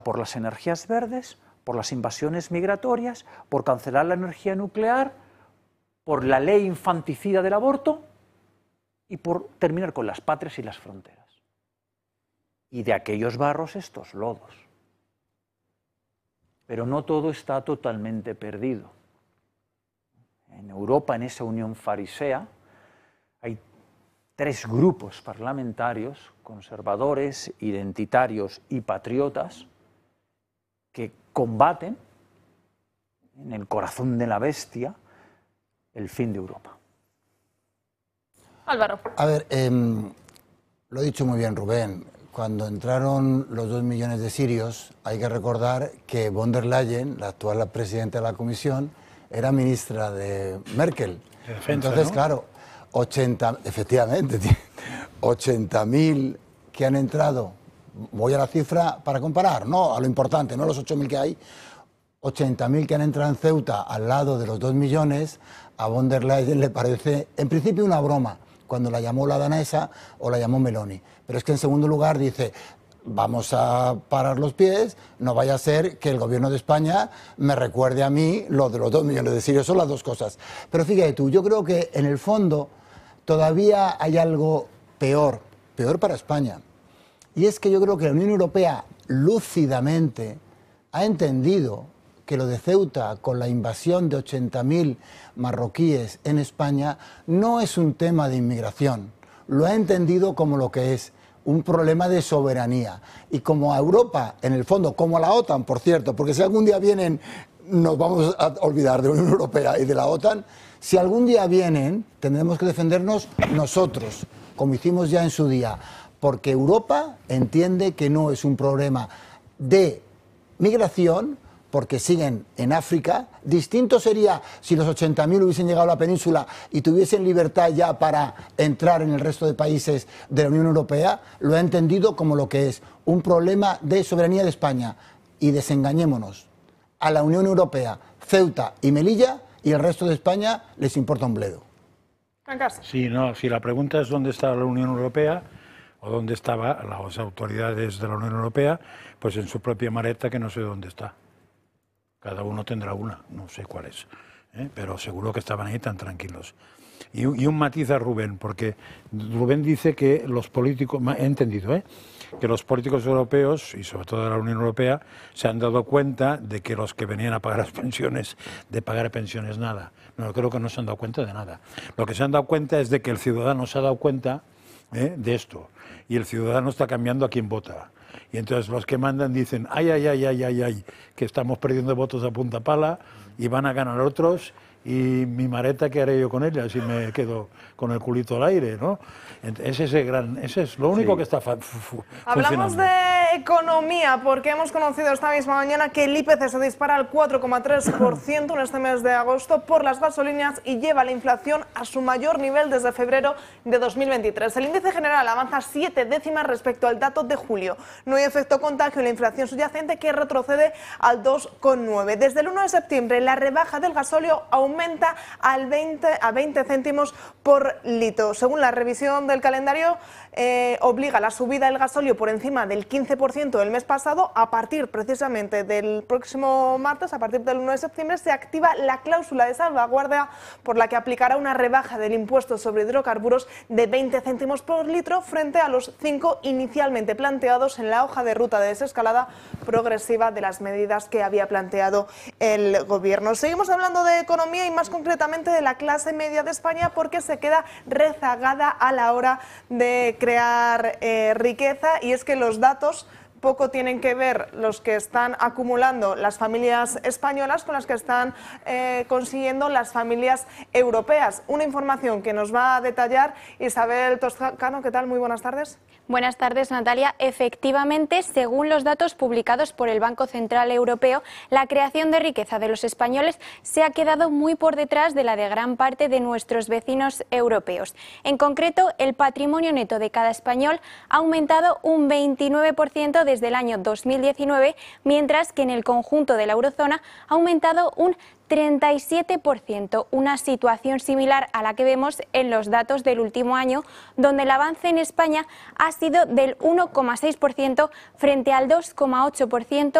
por las energías verdes, por las invasiones migratorias, por cancelar la energía nuclear, por la ley infanticida del aborto y por terminar con las patrias y las fronteras. Y de aquellos barros estos lodos. Pero no todo está totalmente perdido. En Europa, en esa unión farisea, hay 3 grupos parlamentarios, conservadores, identitarios y patriotas, que combaten en el corazón de la bestia el fin de Europa. Álvaro. A ver, lo ha dicho muy bien Rubén. Cuando entraron los 2 millones de sirios, hay que recordar que von der Leyen, la actual presidenta de la Comisión, era ministra de Merkel. De defensa, entonces, ¿no? claro, efectivamente, 80.000 que han entrado, voy a la cifra para comparar, no a lo importante, no a los 8.000 que hay, 80.000 que han entrado en Ceuta al lado de los 2 millones, a von der Leyen le parece en principio una broma, cuando la llamó la danesa o la llamó Meloni. Pero es que en segundo lugar dice, vamos a parar los pies, no vaya a ser que el gobierno de España me recuerde a mí lo de los 2 millones de sirios, son las dos cosas. Pero fíjate tú, yo creo que en el fondo todavía hay algo peor para España. Y es que yo creo que la Unión Europea lúcidamente ha entendido que lo de Ceuta, con la invasión de 80.000 marroquíes en España, no es un tema de inmigración. Lo ha entendido como lo que es, un problema de soberanía. Y como a Europa, en el fondo, como a la OTAN, por cierto, porque si algún día vienen, nos vamos a olvidar de la Unión Europea y de la OTAN, si algún día vienen, tendremos que defendernos nosotros, como hicimos ya en su día, porque Europa entiende que no es un problema de migración, porque siguen en África. Distinto sería si los 80.000 hubiesen llegado a la península y tuviesen libertad ya para entrar en el resto de países de la Unión Europea. Lo ha entendido como lo que es un problema de soberanía de España. Y desengañémonos, a la Unión Europea, Ceuta y Melilla, y el resto de España les importa un bledo. Sí, no, si la pregunta es dónde está la Unión Europea o dónde estaban las autoridades de la Unión Europea, pues en su propia maleta, que no sé dónde está. Cada uno tendrá una, no sé cuál es, pero seguro que estaban ahí tan tranquilos. Y un matiz a Rubén, porque Rubén dice que los políticos, he entendido, que los políticos europeos, y sobre todo de la Unión Europea, se han dado cuenta de que los que venían a pagar las pensiones, de pagar pensiones nada. No, creo que no se han dado cuenta de nada. Lo que se han dado cuenta es de que el ciudadano se ha dado cuenta de esto, y el ciudadano está cambiando a quien vota. Y entonces los que mandan dicen, ay, que estamos perdiendo votos a punta pala y van a ganar otros, y mi maleta, ¿qué haré yo con ella si me quedo con el culito al aire, ¿no? Ese es lo único que está funcionando. Hablamos de economía, porque hemos conocido esta misma mañana que el IPC se dispara al 4,3% en este mes de agosto por las gasolinas y lleva la inflación a su mayor nivel desde febrero de 2023. El índice general avanza 7 décimas respecto al dato de julio. No hay efecto contagio en la inflación subyacente, que retrocede al 2,9. Desde el 1 de septiembre la rebaja del gasóleo aumenta a 20 céntimos por litro. Según la revisión del calendario, obliga la subida del gasóleo por encima del 15% del mes pasado. A partir precisamente del próximo martes, a partir del 1 de septiembre, se activa la cláusula de salvaguardia por la que aplicará una rebaja del impuesto sobre hidrocarburos de 20 céntimos por litro frente a los 5 inicialmente planteados en la hoja de ruta de desescalada progresiva de las medidas que había planteado el Gobierno. Seguimos hablando de economía y más concretamente de la clase media de España, porque se queda rezagada a la hora de crear riqueza, y es que los datos poco tienen que ver los que están acumulando las familias españolas con las que están consiguiendo las familias europeas. Una información que nos va a detallar Isabel Toscano. ¿Qué tal? Muy buenas tardes. Buenas tardes, Natalia. Efectivamente, según los datos publicados por el Banco Central Europeo, la creación de riqueza de los españoles se ha quedado muy por detrás de la de gran parte de nuestros vecinos europeos. En concreto, el patrimonio neto de cada español ha aumentado un 29% desde el año 2019, mientras que en el conjunto de la eurozona ha aumentado un 37%, una situación similar a la que vemos en los datos del último año, donde el avance en España ha sido del 1,6% frente al 2,8%